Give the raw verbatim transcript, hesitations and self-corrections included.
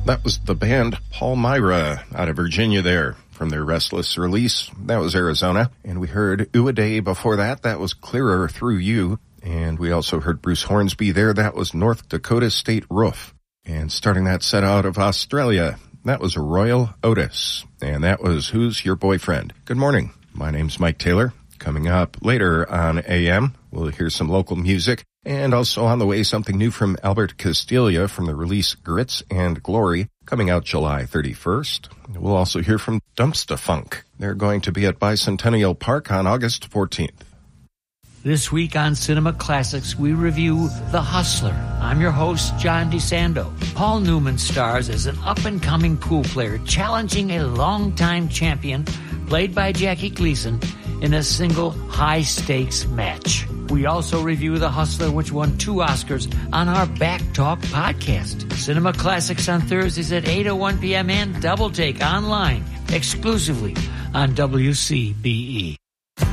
that was the band Palmyra out of Virginia there from their Restless release. That was Arizona. And we heard Uaday before that. That was Clearer Through You. And we also heard Bruce Hornsby there. That was North Dakota State Roof. And starting that set out of Australia, that was Royal Otis. And that was Who's Your Boyfriend? Good morning. My name's Mike Taylor. Coming up later on A M, we'll hear some local music. And also on the way, something new from Albert Castilla from the release Grits and Glory, coming out July thirty-first. We'll also hear from Dumpsta Funk. They're going to be at Bicentennial Park on August fourteenth. This week on Cinema Classics, we review The Hustler. I'm your host, John DeSando. Paul Newman stars as an up-and-coming pool player challenging a longtime champion, played by Jackie Gleason, in a single high-stakes match. We also review The Hustler, which won two Oscars, on our Back Talk podcast. Cinema Classics on Thursdays at eight oh one p.m. and Double Take online, exclusively on W C B E.